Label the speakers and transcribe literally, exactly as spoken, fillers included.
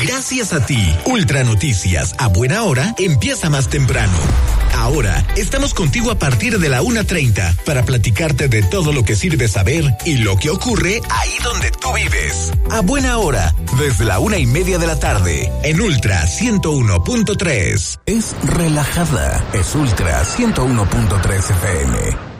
Speaker 1: Gracias a ti, Ultra Noticias a buena hora empieza más temprano. Ahora estamos contigo a partir de la una treinta para platicarte de todo lo que sirve saber y lo que ocurre ahí donde tú vives. A buena hora, desde la una y media de la tarde, en Ultra ciento uno punto tres.
Speaker 2: Es relajada, es Ultra ciento uno punto tres F M.